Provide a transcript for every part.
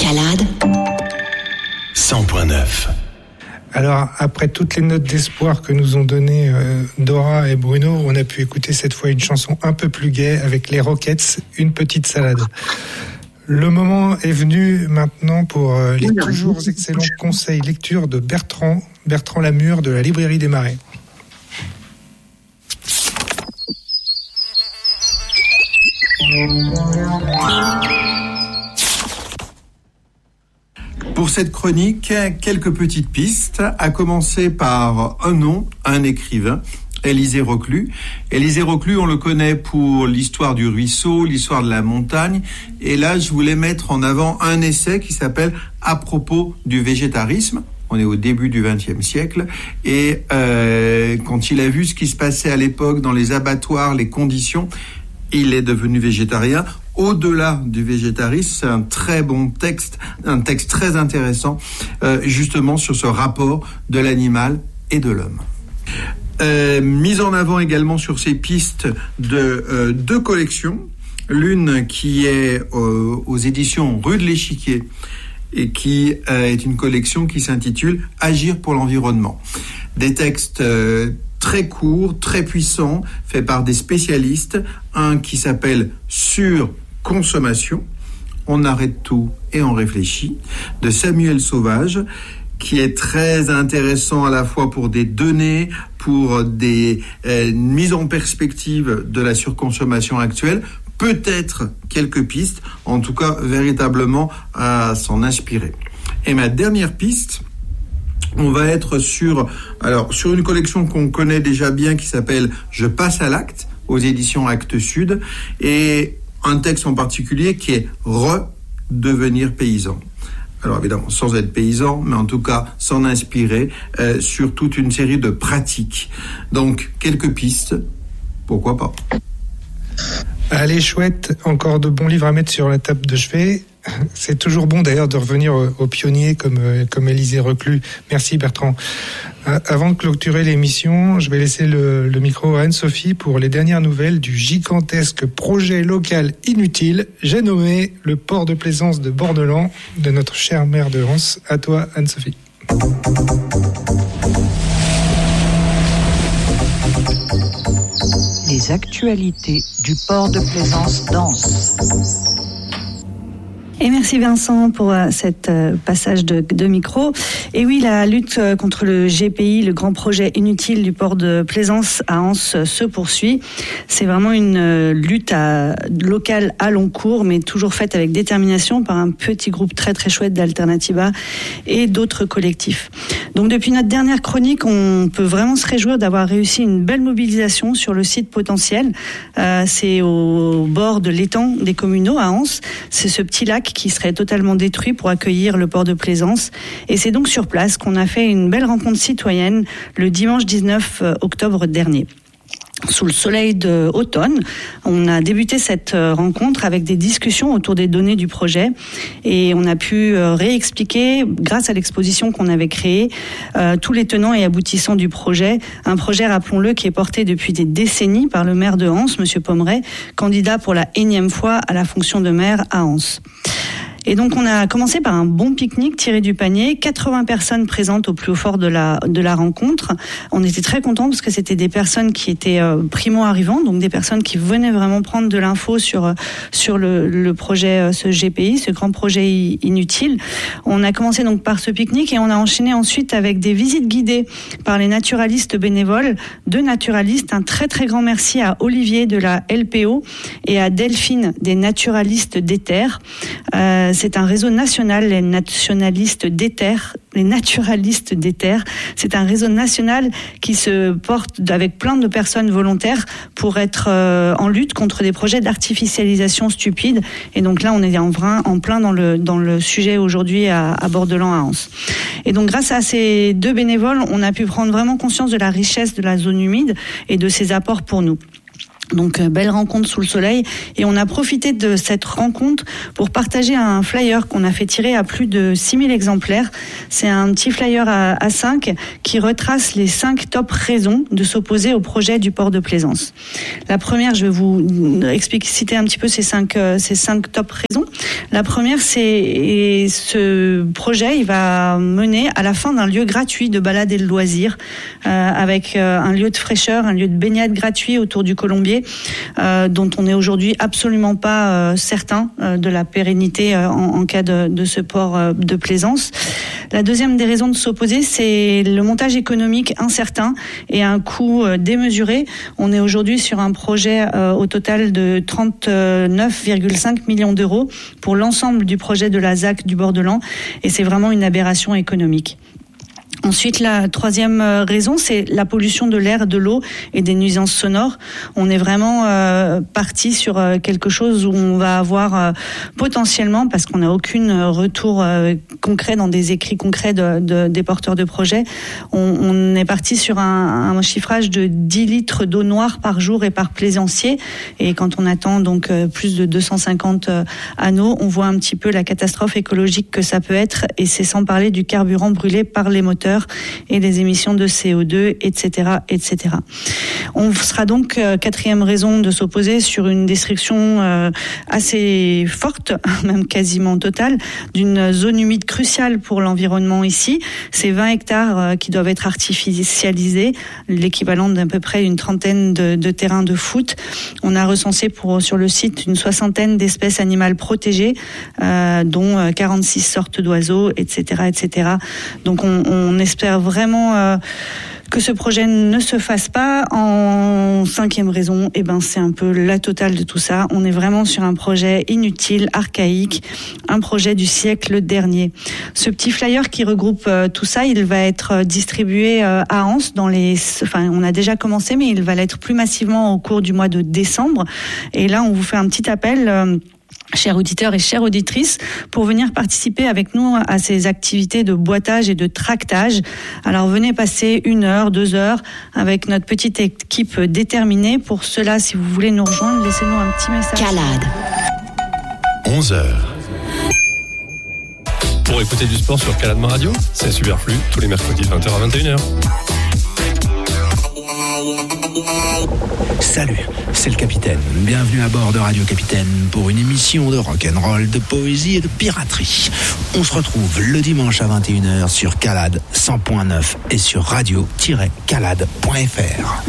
Escalade 100.9. Alors, après toutes les notes d'espoir que nous ont données Dora et Bruno, on a pu écouter cette fois une chanson un peu plus gaie avec les Rockets, Une petite salade. Le moment est venu maintenant pour les toujours excellents conseils lecture de Bertrand Lamure de la Librairie des Marais. Pour cette chronique, quelques petites pistes, à commencer par un nom, un écrivain, Élisée Reclus. Élisée Reclus, on le connaît pour l'histoire du ruisseau, l'histoire de la montagne. Et là, je voulais mettre en avant un essai qui s'appelle « À propos du végétarisme ». On est au début du XXe siècle. Et quand il a vu ce qui se passait à l'époque dans les abattoirs, les conditions, il est devenu végétarien. Au-delà du végétarisme, c'est un très bon texte, un texte très intéressant, justement sur ce rapport de l'animal et de l'homme. Mise en avant également sur ces pistes de deux collections, l'une qui est aux éditions Rue de l'Échiquier et qui est une collection qui s'intitule « Agir pour l'environnement ». Des textes très courts, très puissants, faits par des spécialistes, un qui s'appelle « Sur consommation », on arrête tout et on réfléchit, de Samuel Sauvage, qui est très intéressant à la fois pour des données, pour des mises en perspective de la surconsommation actuelle, peut-être quelques pistes, en tout cas véritablement à s'en inspirer. Et ma dernière piste, on va être sur une collection qu'on connaît déjà bien qui s'appelle « Je passe à l'acte » aux éditions Actes Sud, et un texte en particulier qui est « Redevenir paysan ». Alors évidemment, sans être paysan, mais en tout cas s'en inspirer sur toute une série de pratiques. Donc, quelques pistes, pourquoi pas. Allez, chouette, encore de bons livres à mettre sur la table de chevet. C'est toujours bon d'ailleurs de revenir aux pionniers comme Élisée Reclus. Merci Bertrand. Avant de clôturer l'émission, je vais laisser le micro à Anne-Sophie pour les dernières nouvelles du gigantesque projet local inutile, j'ai nommé le port de plaisance de Bordelan, de notre chère maire de Anse. À toi Anne-Sophie. Les actualités du port de plaisance d'Anse. Et merci Vincent pour cet passage de micro. Et oui, la lutte contre le GPI, le grand projet inutile du port de Plaisance à Anse, se poursuit. C'est vraiment une lutte locale à long cours, mais toujours faite avec détermination par un petit groupe très très chouette d'Alternativa et d'autres collectifs. Donc depuis notre dernière chronique, on peut vraiment se réjouir d'avoir réussi une belle mobilisation sur le site potentiel. C'est au bord de l'étang des Communaux à Anse. C'est ce petit lac qui serait totalement détruit pour accueillir le port de Plaisance. Et c'est donc sur place qu'on a fait une belle rencontre citoyenne le dimanche 19 octobre dernier. Sous le soleil d'automne, on a débuté cette rencontre avec des discussions autour des données du projet et on a pu réexpliquer, grâce à l'exposition qu'on avait créée, tous les tenants et aboutissants du projet. Un projet, rappelons-le, qui est porté depuis des décennies par le maire de Anse, Monsieur Pommeret, candidat pour la énième fois à la fonction de maire à Anse. Et donc on a commencé par un bon pique-nique tiré du panier, 80 personnes présentes au plus haut fort de la rencontre. On était très contents parce que c'était des personnes qui étaient primo-arrivants, donc des personnes qui venaient vraiment prendre de l'info sur le projet, ce GPI, ce grand projet inutile. On a commencé donc par ce pique-nique et on a enchaîné ensuite avec des visites guidées par les naturalistes bénévoles, 2 naturalistes. Un très très grand merci à Olivier de la LPO et à Delphine des naturalistes des terres. C'est un réseau national, les naturalistes des terres. C'est un réseau national qui se porte avec plein de personnes volontaires pour être en lutte contre des projets d'artificialisation stupide. Et donc là, on est en plein dans le sujet aujourd'hui à Bordelan, à Anse. Et donc grâce à ces 2 bénévoles, on a pu prendre vraiment conscience de la richesse de la zone humide et de ses apports pour nous. Donc belle rencontre sous le soleil, et on a profité de cette rencontre pour partager un flyer qu'on a fait tirer à plus de 6000 exemplaires. C'est un petit flyer à 5 qui retrace les 5 top raisons de s'opposer au projet du port de Plaisance. La première, je vais vous expliciter un petit peu ces 5 top raisons. La première, c'est ce projet, il va mener à la fin d'un lieu gratuit de balade et de loisirs, avec un lieu de fraîcheur, un lieu de baignade gratuit autour du Colombier, dont on n'est aujourd'hui absolument pas certain de la pérennité en cas de ce port de Plaisance. La deuxième des raisons de s'opposer, c'est le montage économique incertain et un coût démesuré. On est aujourd'hui sur un projet au total de 39,5 millions d'euros pour l'ensemble du projet de la ZAC du Bord-de-Lan, et c'est vraiment une aberration économique. Ensuite, la troisième raison, c'est la pollution de l'air, de l'eau et des nuisances sonores. On est vraiment parti sur quelque chose où on va avoir potentiellement, parce qu'on n'a aucun retour concret dans des écrits concrets des porteurs de projets, on est parti sur un chiffrage de 10 litres d'eau noire par jour et par plaisancier. Et quand on attend donc plus de 250 anneaux, on voit un petit peu la catastrophe écologique que ça peut être, et c'est sans parler du carburant brûlé par les moteurs et les émissions de CO2, etc., etc. On sera donc quatrième raison de s'opposer sur une destruction assez forte, même quasiment totale, d'une zone humide cruciale pour l'environnement ici. C'est 20 hectares qui doivent être artificialisés, l'équivalent d'à peu près une trentaine de terrains de foot. On a recensé sur le site une 60aine d'espèces animales protégées, dont 46 sortes d'oiseaux, etc., etc. Donc on espère vraiment que ce projet ne se fasse pas. En cinquième raison, c'est un peu la totale de tout ça. On est vraiment sur un projet inutile, archaïque, un projet du siècle dernier. Ce petit flyer qui regroupe tout ça, il va être distribué à Anse on a déjà commencé, mais il va l'être plus massivement au cours du mois de décembre. Et là, on vous fait un petit appel, chers auditeurs et chères auditrices, pour venir participer avec nous à ces activités de boitage et de tractage. Alors venez passer 1 heure, 2 heures avec notre petite équipe déterminée. Pour cela, si vous voulez nous rejoindre, laissez-nous un petit message. Calade. 11h. Pour écouter du sport sur Calade Radio, c'est Superflu, tous les mercredis de 20h à 21h. Salut, c'est le Capitaine. Bienvenue à bord de Radio Capitaine pour une émission de rock'n'roll, de poésie et de piraterie. On se retrouve le dimanche à 21h sur Calade 100.9 et sur radio-calade.fr.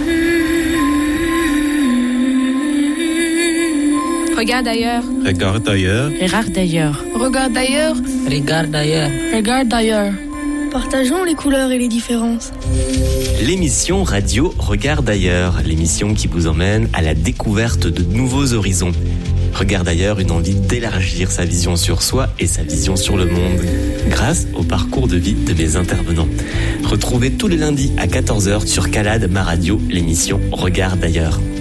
Regarde ailleurs. Regarde ailleurs. Regarde ailleurs. Regarde ailleurs. Regarde ailleurs. Regarde ailleurs. Partageons les couleurs et les différences. L'émission radio Regarde ailleurs, l'émission qui vous emmène à la découverte de nouveaux horizons. Regarde ailleurs, une envie d'élargir sa vision sur soi et sa vision sur le monde, grâce au parcours de vie de mes intervenants. Retrouvez tous les lundis à 14h sur Calade, ma radio, l'émission Regarde ailleurs.